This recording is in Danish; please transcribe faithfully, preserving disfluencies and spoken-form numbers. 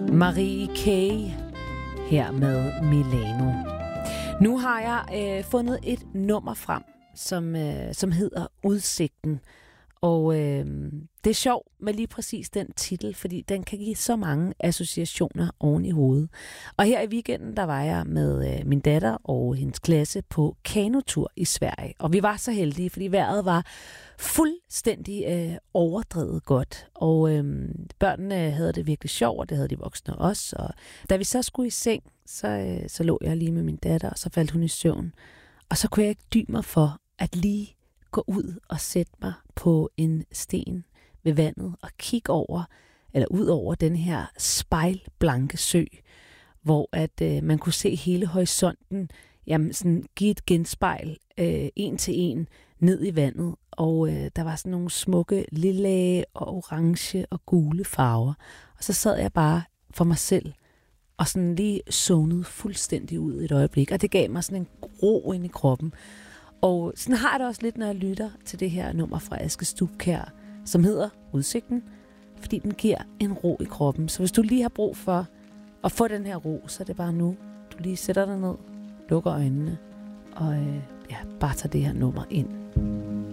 Marie Kay her med Milano. Nu har jeg øh, fundet et nummer frem, som, øh, som hedder Udsigten. Og øh, det er sjovt med lige præcis den titel, fordi den kan give så mange associationer oven i hovedet. Og her i weekenden, der var jeg med øh, min datter og hendes klasse på kanotur i Sverige. Og vi var så heldige, fordi vejret var fuldstændig øh, overdrevet godt. Og øh, børnene havde det virkelig sjovt, og det havde de voksne også. Og da vi så skulle i seng, så, øh, så lå jeg lige med min datter, og så faldt hun i søvn. Og så kunne jeg ikke dy mig for at lige gå ud og sætte mig på en sten ved vandet og kigge over, eller ud over den her spejlblanke sø, hvor at øh, man kunne se hele horisonten, jamen sådan give et genspejl øh, en til en ned i vandet, og øh, der var sådan nogle smukke lilla og orange og gule farver, og så sad jeg bare for mig selv og sådan lige zonede fuldstændig ud et øjeblik, og det gav mig sådan en ro ind i kroppen. Og sådan har jeg det også lidt, når jeg lytter til det her nummer fra Aske Stubkjær, som hedder Udsigten, fordi den giver en ro i kroppen. Så hvis du lige har brug for at få den her ro, så er det bare nu. Du lige sætter dig ned, lukker øjnene og øh, ja, bare tager det her nummer ind.